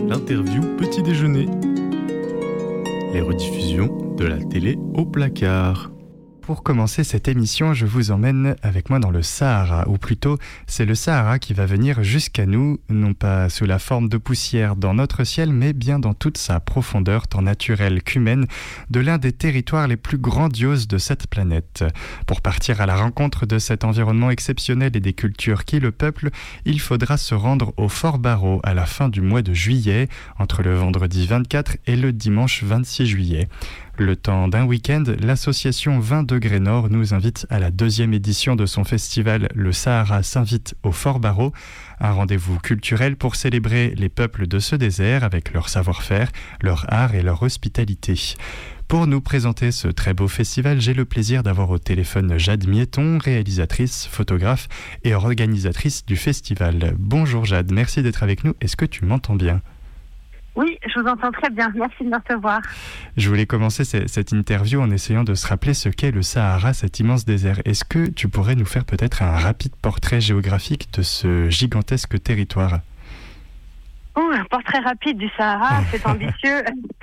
L'interview petit déjeuner. Les rediffusions de la télé au placard. Pour commencer cette émission, je vous emmène avec moi dans le Sahara, ou plutôt c'est le Sahara qui va venir jusqu'à nous, non pas sous la forme de poussière dans notre ciel, mais bien dans toute sa profondeur, tant naturelle qu'humaine, de l'un des territoires les plus grandioses de cette planète. Pour partir à la rencontre de cet environnement exceptionnel et des cultures qui le peuplent, il faudra se rendre au Fort Barreau à la fin du mois de juillet, entre le vendredi 24 et le dimanche 26 juillet. Le temps d'un week-end, l'association 20 degrés Nord nous invite à la 2e édition de son festival Le Sahara s'invite au Fort Barreau, un rendez-vous culturel pour célébrer les peuples de ce désert avec leur savoir-faire, leur art et leur hospitalité. Pour nous présenter ce très beau festival, j'ai le plaisir d'avoir au téléphone Jade Mietton, réalisatrice, photographe et organisatrice du festival. Bonjour Jade, merci d'être avec nous. Est-ce que tu m'entends bien ? Oui, je vous entends très bien. Merci de me recevoir. Je voulais commencer cette interview en essayant de se rappeler ce qu'est le Sahara, cet immense désert. Est-ce que tu pourrais nous faire peut-être un rapide portrait géographique de ce gigantesque territoire ? Un portrait rapide du Sahara, c'est ambitieux.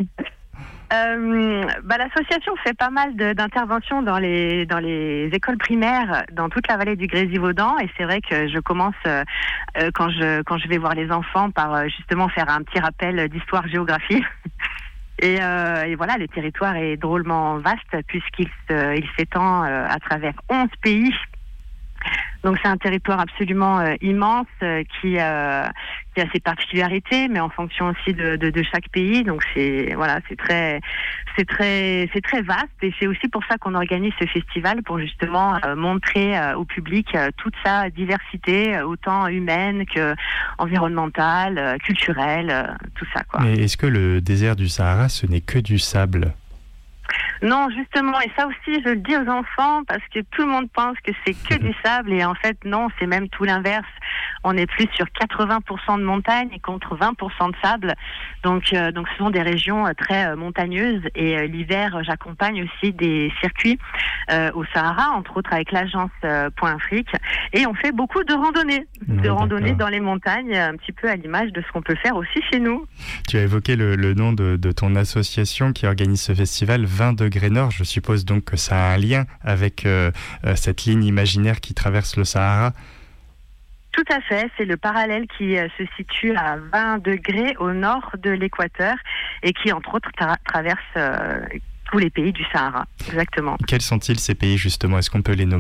L'association fait pas mal d'interventions dans les écoles primaires dans toute la vallée du Grésivaudan, et c'est vrai que je commence quand je vais voir les enfants par justement faire un petit rappel d'histoire-géographie. Et voilà, le territoire est drôlement vaste puisqu'il s'étend à travers 11 pays. Donc c'est un territoire absolument immense qui a ses particularités, mais en fonction aussi de chaque pays. Donc c'est très vaste, et c'est aussi pour ça qu'on organise ce festival, pour justement montrer au public toute sa diversité, autant humaine que environnementale, culturelle, tout ça, quoi. Mais est-ce que le désert du Sahara, ce n'est que du sable ? Non, justement, et ça aussi je le dis aux enfants, parce que tout le monde pense que c'est que du sable, et en fait non, c'est même tout l'inverse. On est plus sur 80% de montagne et contre 20% de sable. Donc ce sont des régions très montagneuses, et l'hiver j'accompagne aussi des circuits au Sahara, entre autres avec l'agence Point Afrique, et on fait beaucoup de randonnées, dans les montagnes, un petit peu à l'image de ce qu'on peut faire aussi chez nous. Tu as évoqué le nom de ton association qui organise ce festival, 20 degrés Nord. Je suppose donc que ça a un lien avec cette ligne imaginaire qui traverse le Sahara. Tout à fait, c'est le parallèle qui se situe à 20 degrés au nord de l'équateur et qui, entre autres, traverse tous les pays du Sahara. Exactement. Quels sont-ils, ces pays, justement ? Est-ce qu'on peut les nommer ?